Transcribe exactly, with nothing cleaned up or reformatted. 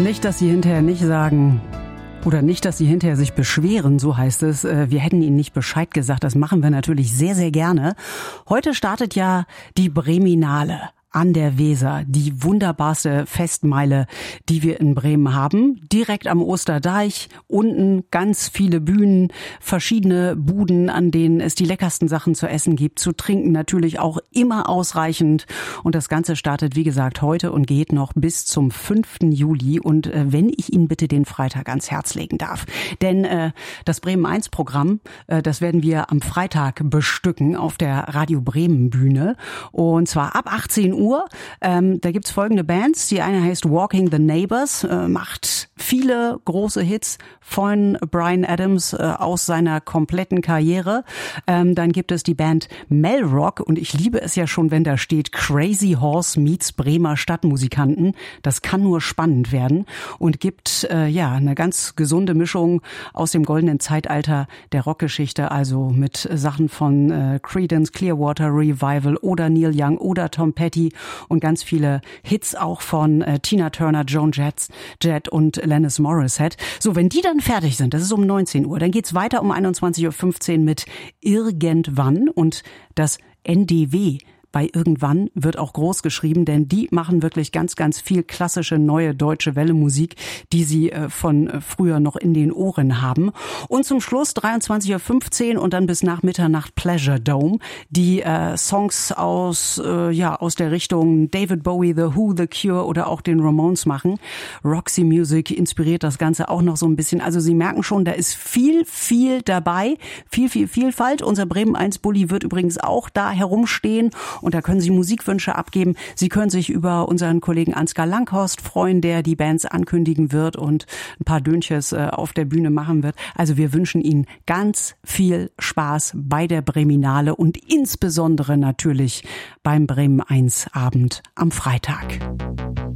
Nicht, dass Sie hinterher nicht sagen, oder nicht, dass Sie hinterher sich beschweren, so heißt es. Wir hätten Ihnen nicht Bescheid gesagt. Das machen wir natürlich sehr, sehr gerne. Heute startet ja die Breminale an der Weser, die wunderbarste Festmeile, die wir in Bremen haben. Direkt am Osterdeich, unten ganz viele Bühnen, verschiedene Buden, an denen es die leckersten Sachen zu essen gibt, zu trinken natürlich auch immer ausreichend. Und das Ganze startet, wie gesagt, heute und geht noch bis zum fünften Juli. Und äh, wenn ich Ihnen bitte den Freitag ans Herz legen darf. Denn äh, das Bremen eins Programm, äh, das werden wir am Freitag bestücken auf der Radio Bremen Bühne. Und zwar ab achtzehn Uhr. Ähm, da gibt's folgende Bands. Die eine heißt Walking the Neighbors, äh, macht viele große Hits von Bryan Adams äh, aus seiner kompletten Karriere. Ähm, dann gibt es die Band Melrock und ich liebe es ja schon, wenn da steht Crazy Horse meets Bremer Stadtmusikanten. Das kann nur spannend werden und gibt äh, ja eine ganz gesunde Mischung aus dem goldenen Zeitalter der Rockgeschichte, also mit Sachen von äh, Creedence Clearwater Revival oder Neil Young oder Tom Petty und ganz viele Hits auch von äh, Tina Turner, Joan Jett, Jett und Alanis Morissette. So, wenn die dann fertig sind, das ist um neunzehn Uhr, dann geht's weiter um einundzwanzig Uhr fünfzehn mit Irgendwann und das N D W. Bei Irgendwann wird auch groß geschrieben, denn die machen wirklich ganz, ganz viel klassische neue deutsche Welle-Musik, die sie äh, von äh, früher noch in den Ohren haben. Und zum Schluss dreiundzwanzig Uhr fünfzehn und dann bis nach Mitternacht Pleasure Dome, die äh, Songs aus äh, ja aus der Richtung David Bowie, The Who, The Cure oder auch den Ramones machen. Roxy Music inspiriert das Ganze auch noch so ein bisschen. Also Sie merken schon, da ist viel, viel dabei, viel, viel Vielfalt. Unser Bremen eins Bulli wird übrigens auch da herumstehen. Und da können Sie Musikwünsche abgeben. Sie können sich über unseren Kollegen Ansgar Langhorst freuen, der die Bands ankündigen wird und ein paar Dönches äh, auf der Bühne machen wird. Also wir wünschen Ihnen ganz viel Spaß bei der Breminale und insbesondere natürlich beim Bremen eins Abend am Freitag.